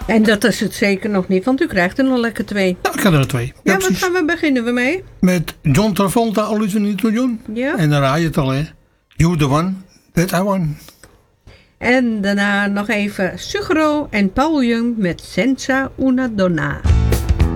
En dat is het zeker nog niet, want u krijgt er nog lekker 2. Ja, ik heb er 2. Ja, wat gaan we beginnen we mee? Met John Travolta, All You Need To Do. Ja. En dan raad je het al, hè. You the one that I want. En daarna nog even Sugro en Paul Young met Senza una donna.